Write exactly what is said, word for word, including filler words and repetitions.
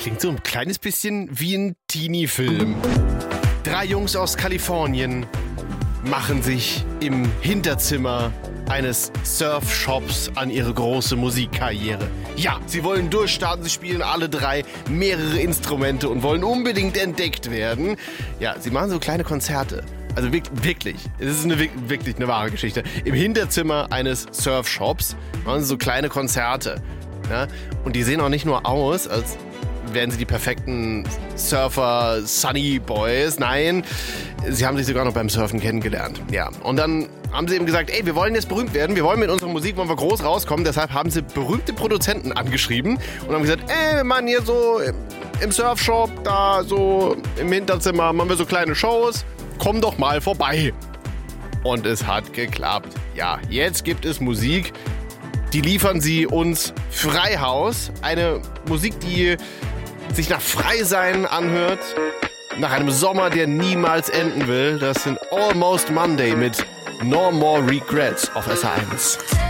klingt so ein kleines bisschen wie ein Teenie-Film. Drei Jungs aus Kalifornien machen sich im Hinterzimmer eines Surfshops an ihre große Musikkarriere. Ja, sie wollen durchstarten, sie spielen alle drei mehrere Instrumente und wollen unbedingt entdeckt werden. Ja, sie machen so kleine Konzerte. Also wirklich, es ist eine, wirklich eine wahre Geschichte. Im Hinterzimmer eines Surfshops machen sie so kleine Konzerte. Ja? Und die sehen auch nicht nur aus, als wären sie die perfekten Surfer, Sunny Boys. Nein, sie haben sich sogar noch beim Surfen kennengelernt. Ja, und dann haben sie eben gesagt, ey, wir wollen jetzt berühmt werden, wir wollen mit unserer Musik, wollen wir groß rauskommen. Deshalb haben sie berühmte Produzenten angeschrieben und haben gesagt, ey, wir machen hier so im Surfshop, da so im Hinterzimmer, machen wir so kleine Shows. Komm doch mal vorbei. Und es hat geklappt. Ja, jetzt gibt es Musik. Die liefern sie uns Freihaus. Eine Musik, die sich nach Freisein anhört. Nach einem Sommer, der niemals enden will. Das sind Almost Monday mit No More Regrets auf S R eins.